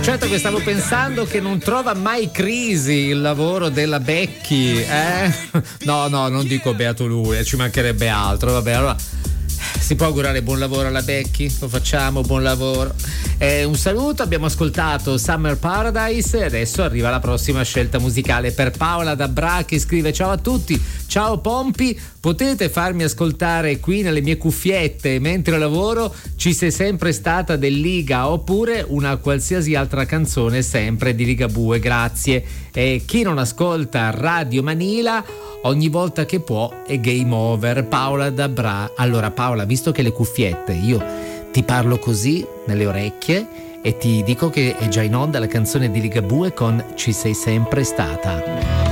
Certo che stavo pensando che non trova mai crisi il lavoro della Becchi, No, non dico beato lui, ci mancherebbe altro, vabbè, allora si può augurare buon lavoro alla Becchi? Lo facciamo, buon lavoro. Un saluto, abbiamo ascoltato Summer Paradise e adesso arriva la prossima scelta musicale per Paola da Bra, che scrive: ciao a tutti, ciao Pompi, potete farmi ascoltare qui nelle mie cuffiette mentre lavoro Ci sei sempre stata del Liga, oppure una qualsiasi altra canzone sempre di Ligabue, grazie. E chi non ascolta Radio Manila ogni volta che può è game over. Paola da Bra. Allora Paola, visto che le cuffiette, io ti parlo così nelle orecchie e ti dico che è già in onda la canzone di Ligabue con Ci sei sempre stata.